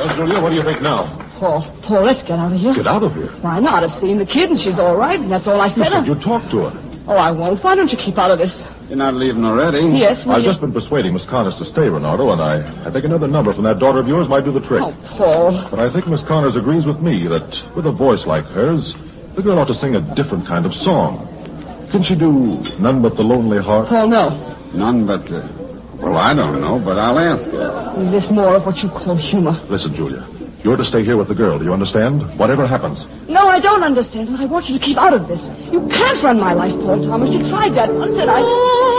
Well, Julia, what do you think now? Paul, let's get out of here. Get out of here? Why not? I've seen the kid and she's all right, and that's all I said. You said you talked to her. Oh, I won't. Why don't you keep out of this? You're not leaving already? Yes, I've just been persuading Miss Connors to stay, Renardo, and I think another number from that daughter of yours might do the trick. Oh, Paul. But I think Miss Connors agrees with me that with a voice like hers, the girl ought to sing a different kind of song. Can she do None But the Lonely Heart? Paul, no. None but... well, I don't know, but I'll ask her. Is this more of what you call humor? Listen, Julia. You're to stay here with the girl. Do you understand? Whatever happens. No, I don't understand, but I want you to keep out of this. You can't run my life, Paul Thomas. You tried that once, and I...